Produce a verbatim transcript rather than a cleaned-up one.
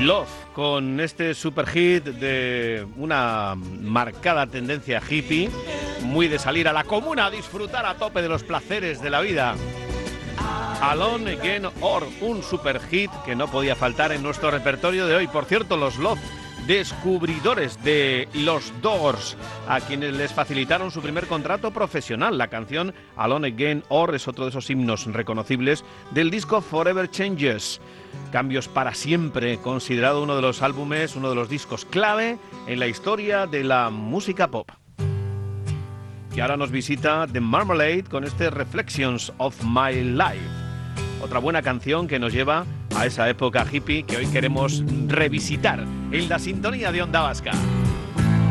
Love, con este super hit de una marcada tendencia hippie, muy de salir a la comuna a disfrutar a tope de los placeres de la vida. Alone Again Or, un super hit que no podía faltar en nuestro repertorio de hoy. Por cierto, los Love, descubridores de los Doors, a quienes les facilitaron su primer contrato profesional. La canción Alone Again Or es otro de esos himnos reconocibles del disco Forever Changes. Cambios para siempre, considerado uno de los álbumes, uno de los discos clave en la historia de la música pop. Y ahora nos visita The Marmalade con este Reflections of My Life. Otra buena canción que nos lleva a esa época hippie que hoy queremos revisitar en la sintonía de Onda Vasca.